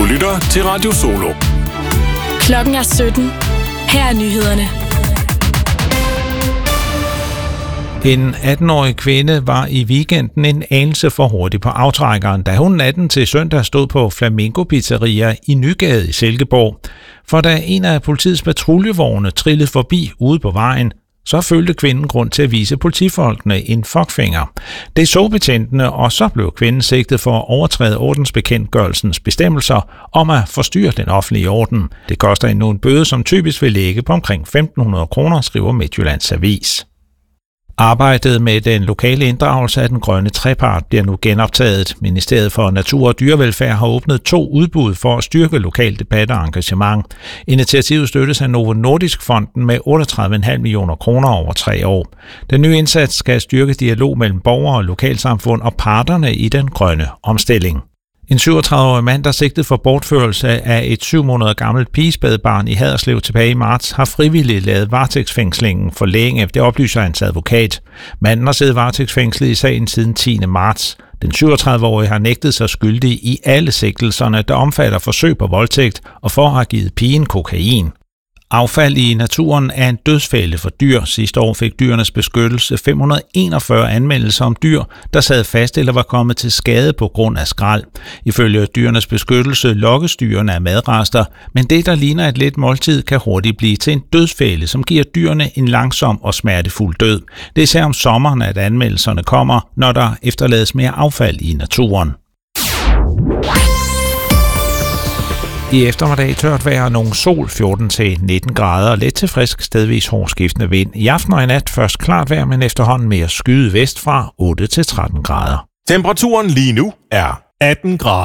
Du lytter til Radio Solo. Klokken er 17. Her er nyhederne. En 18-årig kvinde var i weekenden en anelse for hurtig på aftrækkeren, da hun natten til søndag stod på Flamingo Pizzeria i Nygade i Silkeborg. For da en af politiets patruljevogne trillede forbi ude på vejen, så følte kvinden grund til at vise politifolkene en fuckfinger. Det så betjentene, og så blev kvinden sigtet for at overtræde ordensbekendtgørelsens bestemmelser om at forstyrre den offentlige orden. Det koster endnu en bøde, som typisk vil ligge på omkring 1.500 kroner, skriver Midtjyllands Avis. Arbejdet med den lokale inddragelse af den grønne trepart bliver nu genoptaget. Ministeriet for Natur og Dyrevelfærd har åbnet 2 udbud for at styrke lokal debat og engagement. Initiativet støttes af Novo Nordisk Fonden med 38,5 millioner kroner over 3 år. Den nye indsats skal styrke dialog mellem borgere og lokalsamfund og parterne i den grønne omstilling. En 37-årig mand, der sigtet for bortførelse af et 7 måneder gammelt pigespædbarn i Haderslev tilbage i marts, har frivilligt lavet varetægtsfængslingen for længe, det oplyser hans advokat. Manden har siddet varetægtsfængslet i sagen siden 10. marts. Den 37-årige har nægtet sig skyldig i alle sigtelserne, der omfatter forsøg på voldtægt og for at have givet pigen kokain. Affald i naturen er en dødsfælde for dyr. Sidste år fik Dyrenes Beskyttelse 541 anmeldelser om dyr, der sad fast eller var kommet til skade på grund af skrald. Ifølge Dyrenes Beskyttelse lokkes dyrene af madrester, men det, der ligner et let måltid, kan hurtigt blive til en dødsfælde, som giver dyrene en langsom og smertefuld død. Det er især om sommeren, at anmeldelserne kommer, når der efterlades mere affald i naturen. I eftermiddag tørt vejr og nogle sol 14-19 grader og let til frisk stedvis hårdskiftende vind. I aften og i nat først klart vejr, men efterhånden mere skyet vestfra 8-13 grader. Temperaturen lige nu er 18 grader.